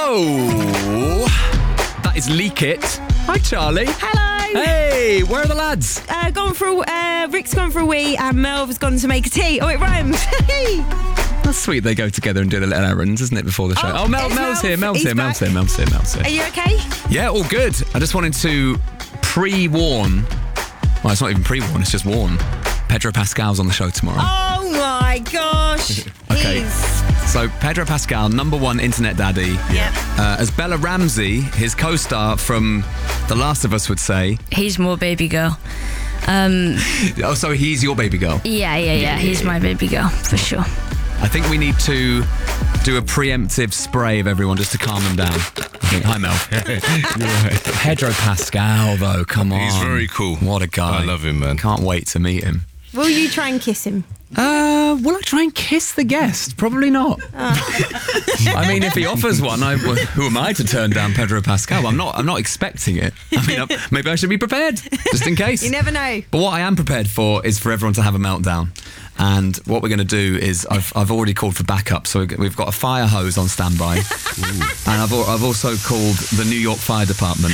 Hello. That is Leak It. Hi, Charlie. Hello. Hey, where are the lads? Rick's gone for a wee and Melv's gone to make a tea. Oh, it rhymes. That's sweet. They go together and do the little errands, isn't it, before the show? Oh, Mel's it's here. Melv. Mel's He's here. Mel's back. here. Mel's here. Mel's here. Are you okay? Yeah, all good. I just wanted to pre-warn. Well, it's not even pre-warn. It's just warn. Pedro Pascal's on the show tomorrow. Oh my gosh. Okay. He's... So Pedro Pascal, #1 internet daddy. Yeah. As Bella Ramsey, his co-star from The Last of Us would say. He's more baby girl. Oh, so he's your baby girl. Yeah. He's my baby girl, for sure. I think we need to do a preemptive spray of everyone just to calm them down. Hi, Mel. Pedro Pascal, though, come on. He's very cool. What a guy. I love him, man. Can't wait to meet him. Will you try and kiss him? Will I try and kiss the guest? Probably not. I mean, if he offers one, who am I to turn down Pedro Pascal? I'm not expecting it. I mean, maybe I should be prepared, just in case. You never know. But what I am prepared for is for everyone to have a meltdown. And what we're going to do is I've already called for backup, so we've got a fire hose on standby, and I've also called the New York Fire Department.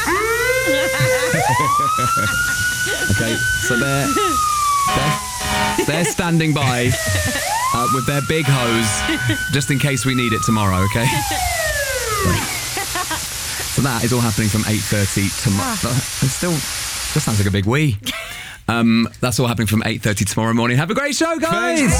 Okay, so they're standing by with their big hose, just in case we need it tomorrow. Okay. So that is all happening from 8:30 tomorrow. It still just sounds like a big we. That's all happening from 8:30 tomorrow morning. Have a great show, guys.